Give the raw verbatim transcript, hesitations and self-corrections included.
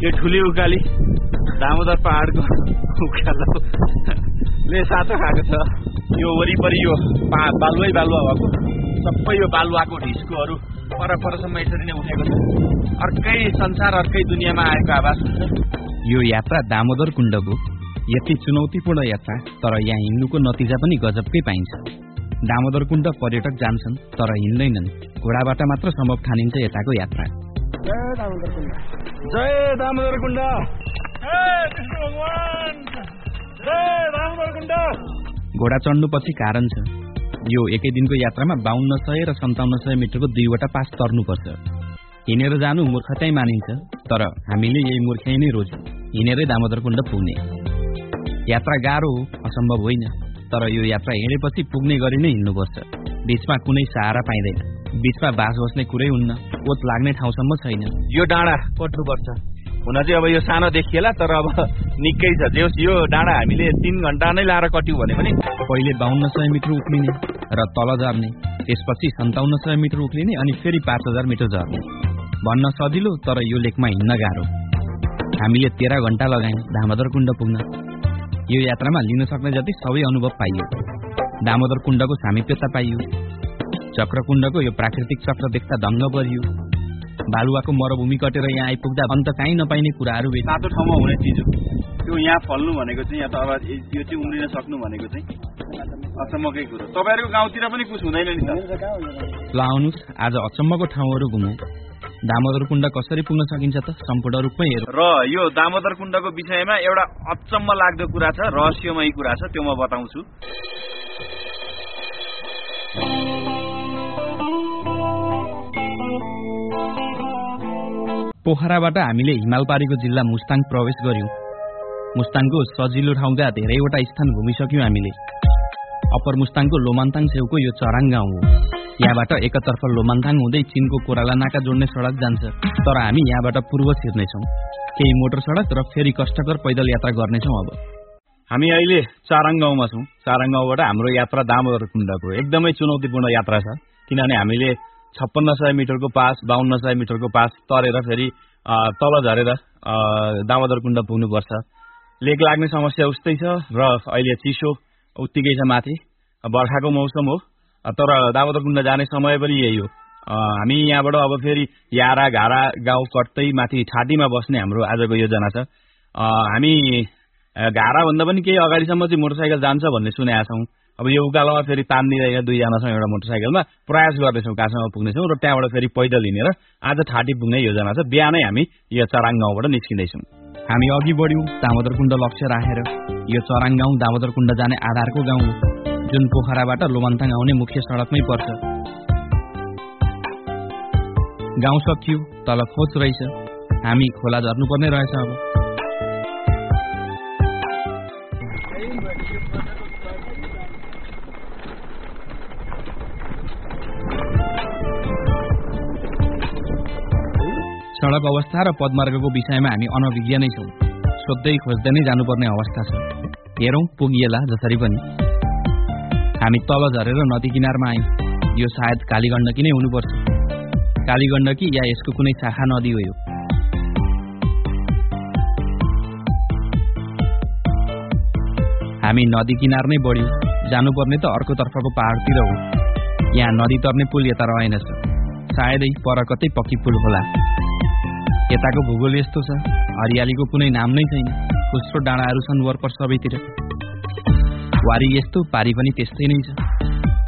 यो ठुली उकाली दामोदर पहाडको उकालोले साँचो खाएको छ। यो वरिपरि यो बालुवै बालुवा भएको सबै यो बालुवाको ढिस्कोहरू परपरसम्म यसरी नै उठेको छ। अर्कै संसार अर्कै दुनियाँमा आएको आवाज हुन्छ। यो यात्रा दामोदर कुण्डको यति चुनौतीपूर्ण यात्रा, तर यहाँ हिँड्नुको नतिजा पनि गजबकै पाइन्छ। दामोदर कुण्ड पर्यटक जान्छन् तर हिँड्दैनन्, घोडाबाट मात्र सम्भव ठानिन्छ यताको यात्रा। जय दामोदर कुण्ड, जय दामोदर कुण्ड, जय कृष्ण भगवान, जय दामोदर कुण्ड। घोडा चढ्नुपछि कारण छ। यो एकै दिनको यात्रामा बाहन्न सय र सन्ताउन्न सय मिटरको दुईवटा पास तर्नुपर्छ। हिँडेर जानु मूर्खतै मानिन्छ, तर हामीले यही मूर्खै नै रोज्यौं, हिँडेरै दामोदर कुण्ड पुग्ने। यात्रा गाह्रो हो, असम्भव होइन, तर यो यात्रा हिँडेपछि पुग्ने गरी नै हिँड्नुपर्छ। बीचमा कुनै सहारा पाइँदैन, बीचमा बास बस्ने कुरै हुन्न, ओत लाग्ने ठाउँसम्म छैन। यो डाँडा कट्नुपर्छ। हुन चाहिँ अब यो सानो देखिएला, तर अब निकै छ। जे होस् यो डाँडा हामीले तीन घण्टा नै लाएर कट्यौं भने पनि पहिले बाहन्न सय मिटर उक्लिने र तल झर्ने, त्यसपछि सन्ताउन्न सय मिटर उक्लिने अनि फेरि पाँच हजार मिटर झर्ने। भन्न सजिलो, तर यो लेकमा हिँड्न गाह्रो। हामीले तेह्र घण्टा लगायौं दामोदर कुण्ड पुग्न। यो यात्रामा लिन सक्ने जति सबै अनुभव पाइयो। दामोदर कुण्डको सामिप्यता पाइयो, चक्रकुण्डको यो प्राकृतिक चक्र देख्दा दङ्ग परियो। बालुवाको मरुभूमि कटेर यहाँ आइपुग्दा अन्त काहीँ नपाइने कुराहरू भेट। तातो ठाउँमा हुने चिज हो त्यो। यहाँ फल्नु भनेको चाहिँ यहाँ त अब यो चाहिँ उम्रिन सक्नु भनेको चाहिँ अचम्मकै कुरो। तपाईँहरूको गाउँतिर पनि कुछ हुँदैन नि त। ल आउनुहोस्, आज अचम्मको ठाउँहरू घुमौँ। दामोदर कुण्ड कसरी पुग्न सकिन्छ त सम्पूर्ण रूपमै हेरौँ। र यो दामोदर कुण्डको विषयमा एउटा अचम्म लाग्दो कुरा छ, रहस्यमय कुरा छ, त्यो म बताउँछु। पोखराबाट हामीले हिमालपारीको जिल्ला मुस्ताङ प्रवेश गर्यौं। मुस्ताङको सजिलो ठाउँका धेरैवटा स्थान घुमिसक्यौं हामीले। अप्पर मुस्ताङको लोमान्ताङ छेउको यो चराङ गाउँ हो। यहाँबाट एकतर्फ लोमान्ताङ हुँदै चीनको कोराला नाका जोड्ने सडक जान्छ, तर हामी यहाँबाट पूर्व छिर्नेछौँ। केही मोटर सडक र फेरि कष्टकर पैदल यात्रा गर्नेछौँ। अब हामी अहिले चाराङ गाउँमा छौँ। चाराङ गाउँबाट हाम्रो यात्रा दामोदर कुण्डको एकदमै चुनौतीपूर्ण यात्रा छ, किनभने हामीले छप्पन्न सय मिटरको पास, बाहन्न सय मिटरको पास तरेर फेरि तल झरेर दामोदर कुण्ड पुग्नुपर्छ। लेक लाग्ने समस्या उस्तै छ र अहिले चिसो उत्तिकै छ माथि। बर्खाको मौसम हो, तर दामोदर कुण्ड जाने समय पनि यही हो। हामी यहाँबाट अब फेरि यारा घारा गाउँ कट्दै माथि ठाटीमा बस्ने हाम्रो आजको योजना छ। हामी घारा भन्दा पनि केही अगाडिसम्म चाहिँ मोटरसाइकल जान्छ भन्ने सुनेका छौँ। अब यो उकालोमा फेरि तान्दिरहेका दुईजना छौँ एउटा मोटरसाइकलमा, प्रयास गर्दैछौँ कहाँसम्म पुग्नेछौँ र त्यहाँबाट फेरि पैदल हिँडेर आज ठाटी पुग्ने योजना छ। बिहानै हामी यो चराङ गाउँबाट निस्किँदैछौँ। हामी अघि बढ्यौँ दामोदर कुण्ड लक्ष्य राखेर। यो चराङ गाउँ दामोदर कुण्ड जाने आधारको गाउँ हो, जुन पोखराबाट लोमान्ताङ आउने मुख्य सडकमै पर्छ। गाउँ सकियो, तल खोज रहेछ, हामी खोला झर्नुपर्ने रहेछ। अब सडक अवस्था र पदमार्गको विषयमा हामी अनभिज्ञ नै छौँ। सोध्दै खोज्दै नै जानुपर्ने अवस्था छ। हेरौँ पुगिएला जसरी पनि। हामी तल झरेर नदी किनारमा आयौँ। यो सायद कालीगण्डकी नै हुनुपर्छ। कालीगण्डकी या यसको कुनै शाखा नदी हो यो। हामी नदी किनार नै बढ्यौँ। जानुपर्ने त अर्कोतर्फको पहाडतिर हो। यहाँ नदी तर्ने पुल यता रहेनछ, सायदै पर कतै पक्की पुल होला। यताको भूगोल यस्तो छ, हरियालीको कुनै नाम नै छैन। खुस्रो डाँडाहरू छन् वरपर सबैतिर। वारी यस्तो, पारी पनि त्यस्तै नै छ।